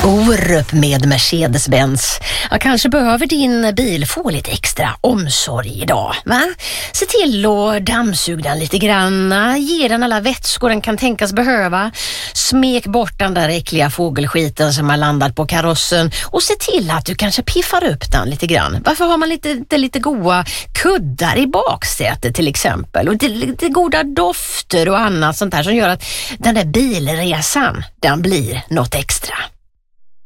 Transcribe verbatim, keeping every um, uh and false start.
Orup med Mercedes-Benz. Ja, kanske behöver din bil få lite extra omsorg idag, va? Se till att dammsuga den lite granna, ge den alla vätskor den kan tänkas behöva, smek bort den där äckliga fågelskiten som har landat på karossen och se till att du kanske piffar upp den lite grann. Varför har man lite, lite, lite goda kuddar i baksätet till exempel och lite, lite goda dofter och annat sånt där som gör att den där bilresan, den blir något extra.